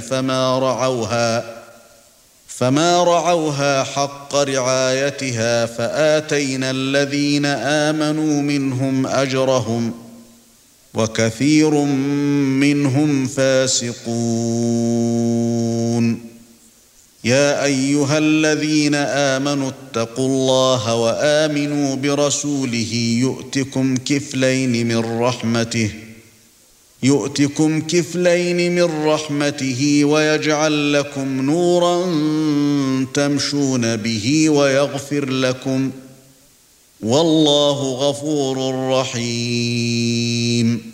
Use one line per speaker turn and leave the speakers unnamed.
فما رعوها حق رعايتها فآتينا الذين آمنوا منهم أجرهم وكثير منهم فاسقون. يا أيها الذين آمنوا اتقوا الله وآمنوا برسوله يؤتكم كفلين من رحمته ويجعل لكم نورا تمشون به ويغفر لكم والله غفور رحيم.